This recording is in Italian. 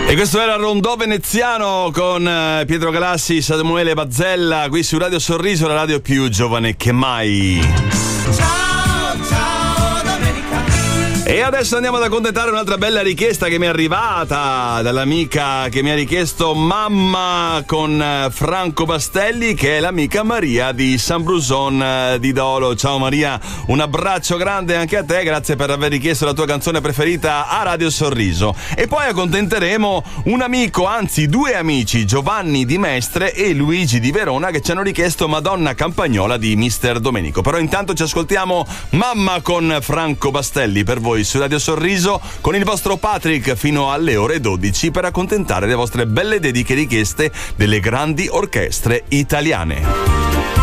E questo era Rondò Veneziano con Pietro Galassi, Samuele Bazzella, qui su Radio Sorriso, la radio più giovane che mai. E adesso andiamo ad accontentare un'altra bella richiesta che mi è arrivata dall'amica che mi ha richiesto Mamma con Franco Bastelli, che è l'amica Maria di San Bruson di Dolo. Ciao Maria, un abbraccio grande anche a te, grazie per aver richiesto la tua canzone preferita a Radio Sorriso. E poi accontenteremo un amico, anzi due amici, Giovanni di Mestre e Luigi di Verona, che ci hanno richiesto Madonna Campagnola di Mister Domenico. Però intanto ci ascoltiamo Mamma con Franco Bastelli per voi su Radio Sorriso con il vostro Patrick fino alle ore 12 per accontentare le vostre belle dediche richieste delle grandi orchestre italiane.